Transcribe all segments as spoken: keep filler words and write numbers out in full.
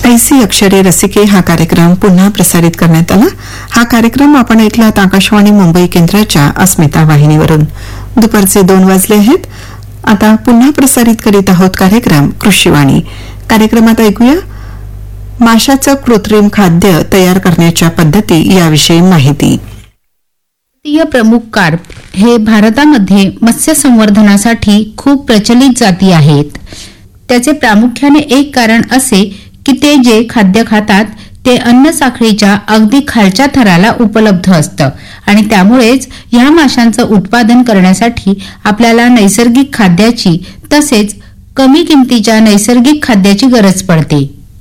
ऐसी अक्षरे रसिके हा कार्यक्रम पुन्हा प्रसारित करण्यात आला. हा कार्यक्रम आपण ऐकलात आकाशवाणी मुंबई केंद्राच्या अस्मिता वाहिनीवरून. दुपारचे दोन वाजले आहेत. आता पुन्हा प्रसारित करीत आहोत कार्यक्रम कृषीवाणी. कार्यक्रमात ऐकूया माशाचं कृत्रिम खाद्य तयार करण्याच्या पद्धती याविषयी माहिती. भारतीय प्रमुख कार्प हे भारतामध्ये मत्स्य संवर्धनासाठी खूप प्रचलित जाती आहेत. त्याचे प्रामुख्याने एक कारण असे की ते जे खाद्य खातात ते अन्न साखळीच्या अगदी खालच्या थराला उपलब्ध असतं आणि त्यामुळेच या माशांचं उत्पादन करण्यासाठी आपल्याला नैसर्गिक खाद्याची तसेच कमी किमतीच्या नैसर्गिक खाद्याची गरज पडते.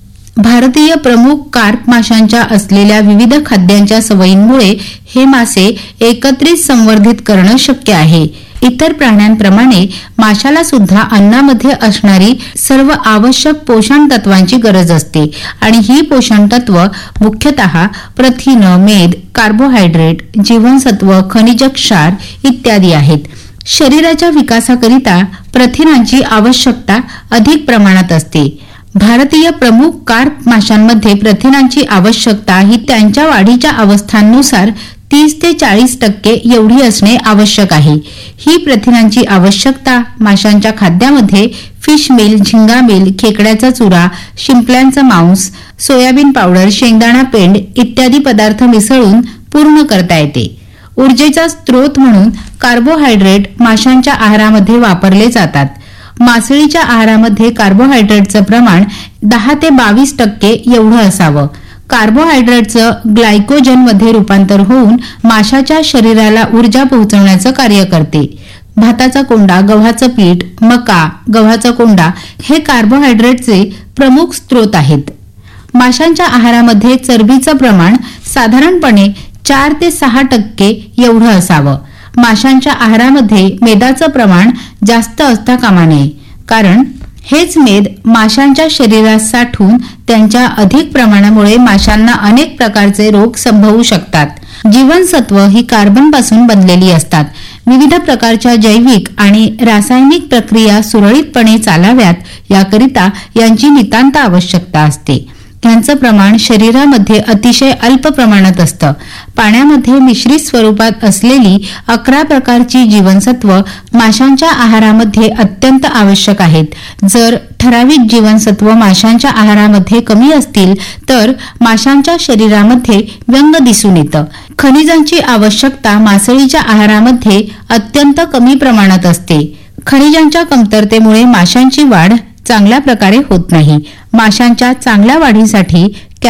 भारतीय प्रमुख कार्प माशांच्या असलेल्या विविध खाद्यांच्या सवयींमुळे हे मासे एकत्रित संवर्धित करणं शक्य आहे. इतर प्राण्यांप्रमाणे माशाला सुद्धा अन्नामध्ये असणारी सर्व आवश्यक पोषण तत्वांची गरज असते आणि ही पोषण तत्व मुख्यतः प्रथिन, मेद, कार्बोहायड्रेट, जीवनसत्व, खनिज क्षार इत्यादी आहेत. शरीराच्या विकासाकरिता प्रथिनांची आवश्यकता अधिक प्रमाणात असते. भारतीय प्रमुख कार्प माशांमध्ये प्रथिनांची आवश्यकता ही त्यांच्या वाढीच्या अवस्थांनुसार तीस ते चाळीस टक्के एवढी असणे आवश्यक आहे. ही प्रथिनांची आवश्यकता माशांच्या खाद्यामध्ये फिश मील, झिंगा मील, खेकड्याचा चुरा, शिंपल्यांचं मांस, सोयाबीन पावडर, शेंगदाणा पेंड इत्यादी पदार्थ मिसळून पूर्ण करता येते. ऊर्जेचा स्रोत म्हणून कार्बोहायड्रेट माशांच्या आहारामध्ये वापरले जातात. मासळीच्या आहारामध्ये कार्बोहायड्रेटचं प्रमाण दहा ते बावीस टक्के एवढं असावं. कार्बोहायड्रेटचं ग्लायकोजनमध्ये रूपांतर होऊन माशाच्या शरीराला ऊर्जा पोहोचवण्याचं कार्य करते. भाताचा कोंडा, गव्हाचं पीठ, मका, गव्हाचा कोंडा हे कार्बोहायड्रेटचे प्रमुख स्रोत आहेत. माशांच्या आहारामध्ये चरबीचं प्रमाण साधारणपणे चार ते सहा टक्के एवढं असावं. माशांच्या आहारामध्ये मेदाचं प्रमाण जास्त असता कामा नये, कारण हेच मेद माशांच्या शरीरात साठून त्यांच्या अधिक प्रमाणामुळे माशांना अनेक प्रकारचे रोग संभवू शकतात. जीवनसत्व ही कार्बनपासून बनलेली असतात. विविध प्रकारच्या जैविक आणि रासायनिक प्रक्रिया सुरळीतपणे चालाव्यात याकरिता यांची नितांत आवश्यकता असते. यांचं प्रमाण शरीरामध्ये अतिशय अल्प प्रमाणात असतं. पाण्यामध्ये मिश्रित स्वरूपात असलेली अकरा प्रकारची जीवनसत्व माशांच्या आहारामध्ये अत्यंत आवश्यक आहेत. जर ठराविक जीवनसत्व माशांच्या आहारामध्ये कमी असतील तर माशांच्या शरीरामध्ये व्यंग दिसून येतं. खनिजांची आवश्यकता मासळीच्या आहारामध्ये अत्यंत कमी प्रमाणात असते. खनिजांच्या कमतरतेमुळे माशांची वाढ चांगल्या प्रकारे होत नाही. माशांच्या चांगल्या वाढीसाठी